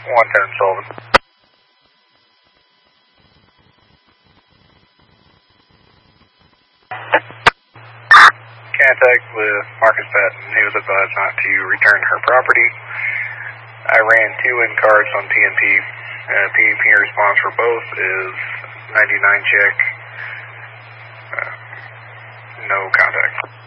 110 Sullivan. Contact with Marcus Patton. He was advised not to return her property. I ran 2 in-cards on PNP. PNP response for both is 99 check. No contact.